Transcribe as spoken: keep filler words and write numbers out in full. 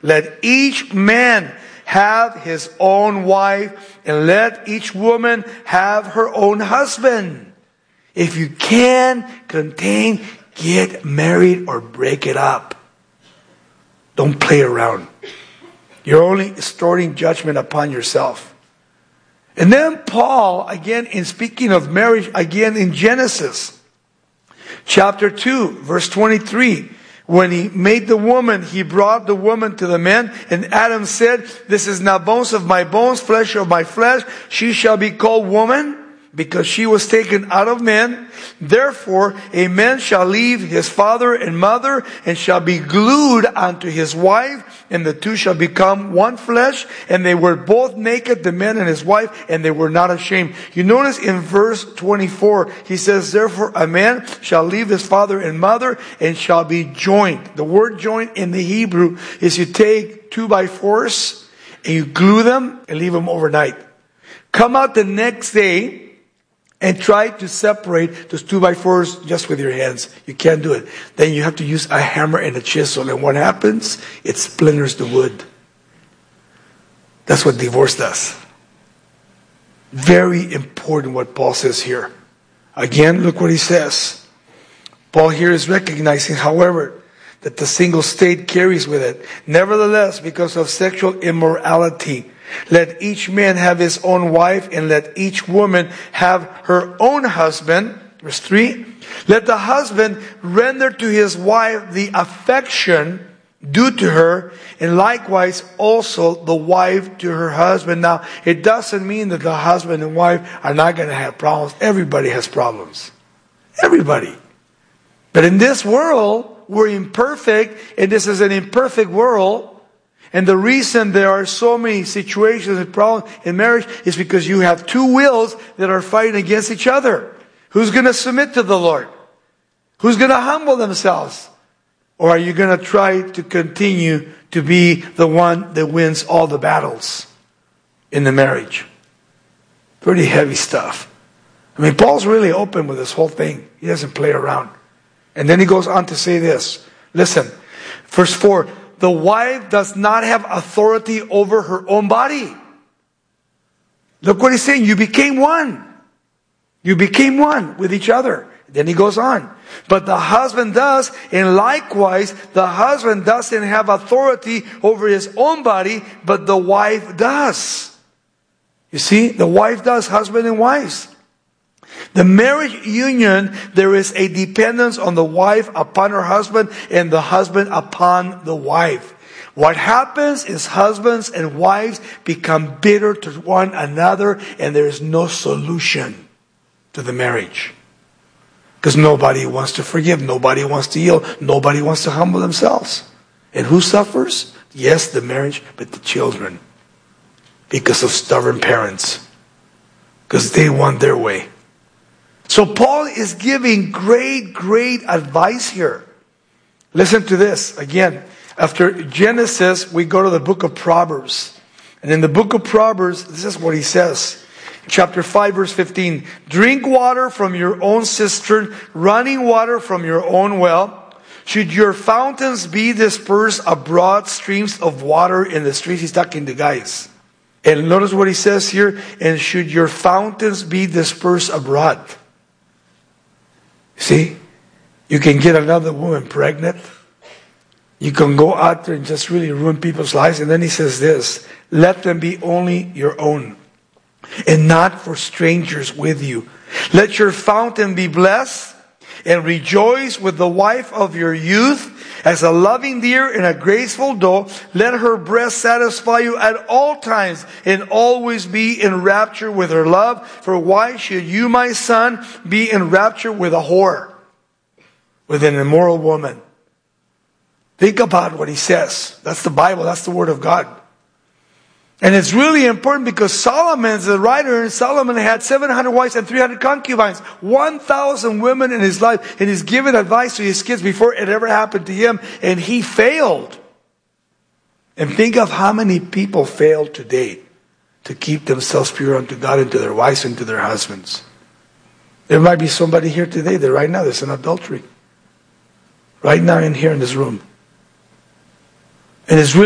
Let each man have his own wife, and let each woman have her own husband. If you can contain, get married or break it up. Don't play around. You're only storing judgment upon yourself. And then Paul, again, in speaking of marriage, again in Genesis, chapter two, verse twenty-three, when he made the woman, he brought the woman to the man, and Adam said, this is now bones of my bones, flesh of my flesh. She shall be called woman, because she was taken out of man. Therefore, a man shall leave his father and mother, and shall be glued unto his wife, and the two shall become one flesh. And they were both naked, the man and his wife, and they were not ashamed. You notice in verse twenty-four, he says, therefore a man shall leave his father and mother, and shall be joined. The word joined in the Hebrew is you take two by fours, and you glue them, and leave them overnight. Come out the next day, and try to separate those two by fours just with your hands. You can't do it. Then you have to use a hammer and a chisel. And what happens? It splinters the wood. That's what divorce does. Very important what Paul says here. Again, look what he says. Paul here is recognizing, however, that the single state carries with it. Nevertheless, because of sexual immorality, let each man have his own wife, and let each woman have her own husband. Verse three. Let the husband render to his wife the affection due to her, and likewise also the wife to her husband. Now, it doesn't mean that the husband and wife are not going to have problems. Everybody has problems. Everybody. But in this world, we're imperfect, and this is an imperfect world. And the reason there are so many situations and problems in marriage is because you have two wills that are fighting against each other. Who's going to submit to the Lord? Who's going to humble themselves? Or are you going to try to continue to be the one that wins all the battles in the marriage? Pretty heavy stuff. I mean, Paul's really open with this whole thing. He doesn't play around. And then he goes on to say this. Listen, verse four. The wife does not have authority over her own body. Look what he's saying. You became one. You became one with each other. Then he goes on. But the husband does, and likewise, the husband doesn't have authority over his own body, but the wife does. You see, the wife does, husband and wives. The marriage union, there is a dependence on the wife upon her husband, and the husband upon the wife. What happens is husbands and wives become bitter to one another, and there is no solution to the marriage. Because nobody wants to forgive, nobody wants to yield, nobody wants to humble themselves. And who suffers? Yes, the marriage, but the children. Because of stubborn parents. Because they want their way. So Paul is giving great, great advice here. Listen to this. Again, after Genesis, we go to the book of Proverbs. And in the book of Proverbs, this is what he says. Chapter five, verse fifteen. Drink water from your own cistern, running water from your own well. Should your fountains be dispersed abroad, streams of water in the streets? He's talking to guys. And notice what he says here. And should your fountains be dispersed abroad? See, you can get another woman pregnant. You can go out there and just really ruin people's lives. And then he says this, let them be only your own, and not for strangers with you. Let your fountain be blessed, and rejoice with the wife of your youth. As a loving deer and a graceful doe, let her breast satisfy you at all times, and always be in rapture with her love. For why should you, my son, be in rapture with a whore, with an immoral woman? Think about what he says. That's the Bible. That's the Word of God. And it's really important because Solomon is the writer, and Solomon had seven hundred wives and three hundred concubines. one thousand women in his life. And he's given advice to his kids before it ever happened to him. And he failed. And think of how many people fail today to keep themselves pure unto God and to their wives and to their husbands. There might be somebody here today that right now there's an adultery. Right now in here in this room. And it's really